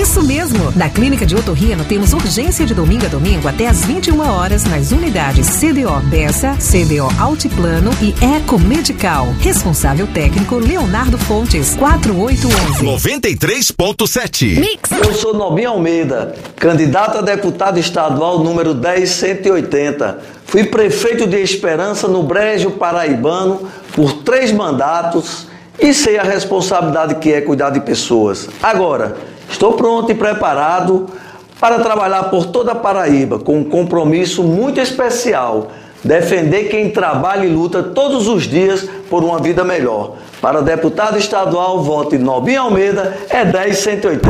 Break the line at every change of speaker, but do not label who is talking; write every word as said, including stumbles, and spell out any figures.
Isso mesmo! Na Clínica de Otorrino temos urgência de domingo a domingo até às vinte e uma horas nas unidades C D O Bessa, C D O Altiplano e Eco Medical. Responsável técnico Leonardo Fontes, quatro oito um um.
noventa e três ponto sete.
Mix. Eu sou Nobinho Almeida, candidato a deputado estadual número dez cento e oitenta. Fui prefeito de Esperança no Brejo Paraibano por três mandatos e sei a responsabilidade que é cuidar de pessoas. Agora, estou pronto e preparado para trabalhar por toda a Paraíba com um compromisso muito especial: defender quem trabalha e luta todos os dias por uma vida melhor. Para deputado estadual, vote Nobinho Almeida, é dez cento e oitenta.